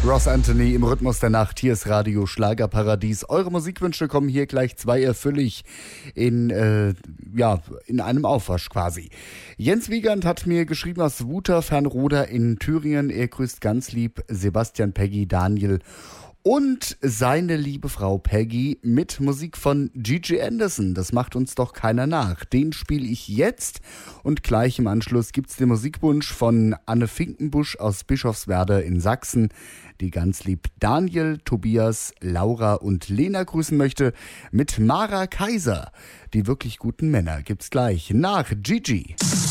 Ross Anthony im Rhythmus der Nacht. Hier ist Radio Schlagerparadies. Eure Musikwünsche kommen hier gleich 2 erfülle ich in einem Aufwasch quasi. Jens Wiegand hat mir geschrieben aus Wuter, Fernroda in Thüringen. Er grüßt ganz lieb Sebastian, Peggy, Daniel und seine liebe Frau Peggy mit Musik von Gigi Anderson. Das macht uns doch keiner nach. Den spiele ich jetzt und gleich im Anschluss gibt's den Musikwunsch von Anne Finkenbusch aus Bischofswerda in Sachsen, die ganz lieb Daniel, Tobias, Laura und Lena grüßen möchte mit Mara Kaiser. Die wirklich guten Männer gibt's gleich nach Gigi.